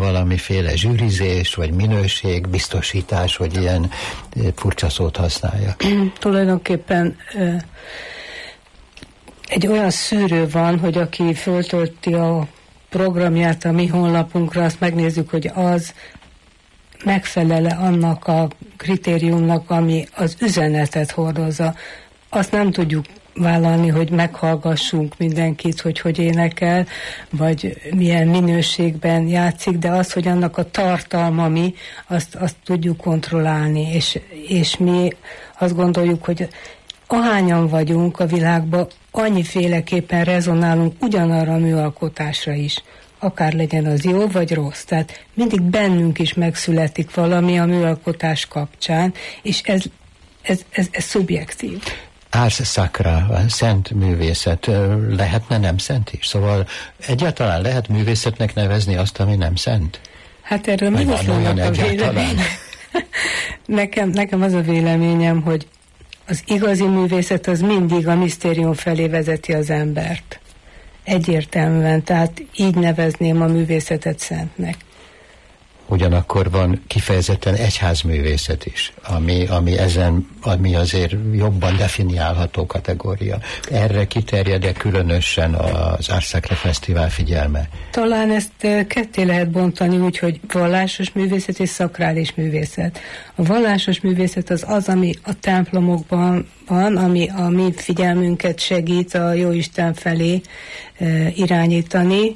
valamiféle zsűrizés, vagy minőségbiztosítás, hogy ilyen furcsa szót használja? Tulajdonképpen egy olyan szűrő van, hogy aki föltölti a programját a mi honlapunkra, azt megnézzük, hogy az megfelele annak a kritériumnak, ami az üzenetet hordozza. Azt nem tudjuk vállalni, hogy meghallgassunk mindenkit, hogy énekel, vagy milyen minőségben játszik, de az, hogy annak a tartalma mi, azt tudjuk kontrollálni, és mi azt gondoljuk, hogy ahányan vagyunk a világban, annyiféleképpen rezonálunk ugyanarra a műalkotásra is. Akár legyen az jó vagy rossz. Tehát mindig bennünk is megszületik valami a műalkotás kapcsán, és ez szubjektív. Ars sacra, szent művészet, lehetne nem szent is? Szóval egyáltalán lehet művészetnek nevezni azt, ami nem szent? Hát erről mi is vannak a vélemény. Nekem az a véleményem, hogy az igazi művészet az mindig a misztérium felé vezeti az embert. Egyértelműen, tehát így nevezném a művészetet szentnek. Ugyanakkor van kifejezetten egyházművészet is, ami azért jobban definiálható kategória. Erre kiterjed-e különösen az Ars Sacra Fesztivál figyelme? Talán ezt ketté lehet bontani úgy, hogy vallásos művészet és szakrális művészet. A vallásos művészet az, ami a templomokban van, ami a mi figyelmünket segít a Jóisten felé irányítani,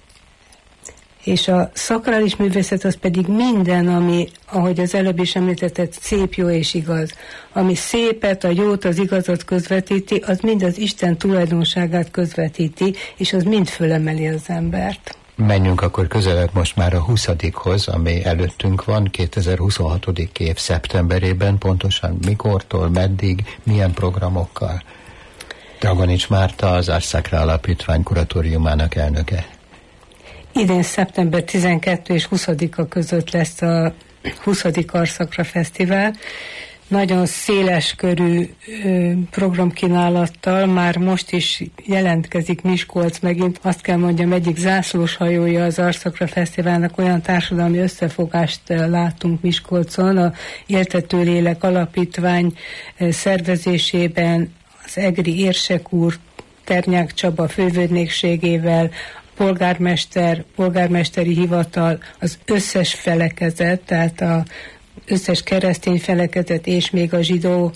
és a szakrális művészet az pedig minden, ami, ahogy az előbb is említetted, szép, jó és igaz. Ami szépet, a jót, az igazat közvetíti, az mind az Isten tulajdonságát közvetíti, és az mind fölemeli az embert. Menjünk akkor közelebb most már a 20-hoz, ami előttünk van, 2026. év szeptemberében, pontosan mikortól, meddig, milyen programokkal? Dragonics Márta, az Ars Sacra Alapítvány kuratóriumának elnöke. Idén szeptember 12 és 20-a között lesz a 20. Ars Sacra Fesztivál. Nagyon széles körű programkínálattal, már most is jelentkezik Miskolc megint. Azt kell mondjam, egyik zászlós hajója az Ars Sacra Fesztiválnak, olyan társadalmi összefogást látunk Miskolcon. A Éltető Lélek Alapítvány szervezésében az egri érsek úr, Ternyák Csaba fővődnökségével, polgármesteri hivatal, az összes felekezet, tehát az összes keresztény felekezet és még a zsidó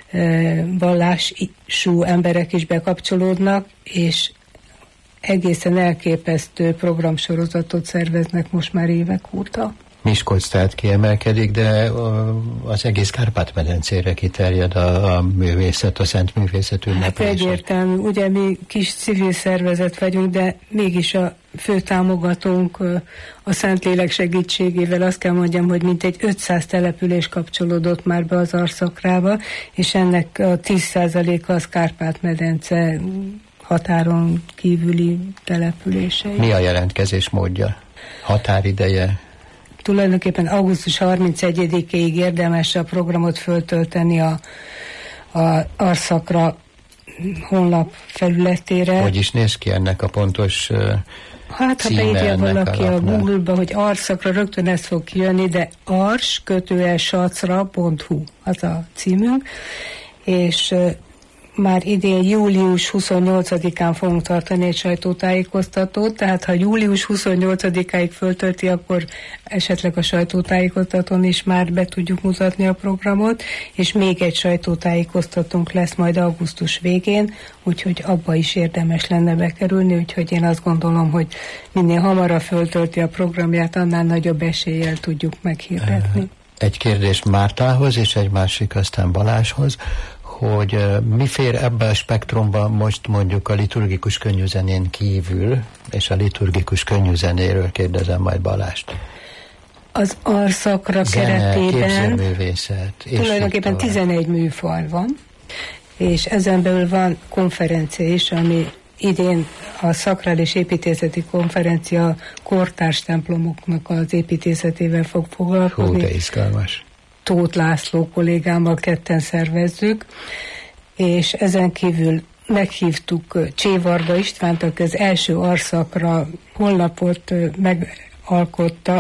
vallású emberek is bekapcsolódnak, és egészen elképesztő programsorozatot szerveznek most már évek óta. Miskolc tehát kiemelkedik, de az egész Kárpát-medencére kiterjed a művészet, a szent művészet ünneplése. Hát egyértelmű, ugye mi kis civil szervezet vagyunk, de mégis a fő támogatónk a Szentlélek segítségével azt kell mondjam, hogy mintegy 500 település kapcsolódott már be az Ars Sacrába, és ennek a 10%-a az Kárpát-medence határon kívüli települései. Mi a jelentkezés módja? Határideje? Tulajdonképpen augusztus 31-ig érdemes a programot föltölteni a Ars Sacra honlap felületére. Hogy is néz ki ennek a pontos hát, ha beírja valaki a Google-ba, hogy Ars Sacra, rögtön ez fog kijönni, de ars-sacra.hu az a címünk, és már idén július 28-án fogunk tartani egy sajtótájékoztatót, tehát ha július 28-áig föltölti, akkor esetleg a sajtótájékoztatón is már be tudjuk mutatni a programot, és még egy sajtótájékoztatónk lesz majd augusztus végén, úgyhogy abba is érdemes lenne bekerülni, úgyhogy én azt gondolom, hogy minél hamarabb föltölti a programját, annál nagyobb eséllyel tudjuk meghirdetni. Egy kérdés Mártához, és egy másik aztán Balázshoz, hogy mi fér ebbe a spektrumba most mondjuk a liturgikus könnyűzenén kívül, és a liturgikus könnyűzenéről kérdezem majd Balást. Az Ars Sacra keretében tulajdonképpen 11 műfaj van, és ezen belül van konferencia is, ami idén a Szakrális Építészeti Konferencia kortárs templomoknak az építészetével fog foglalkozni. Hú, de izgalmas. Tóth László kollégámmal ketten szervezzük, és ezen kívül meghívtuk Csévarga Istvánt, aki az első Ars Sacra honlapot megalkotta,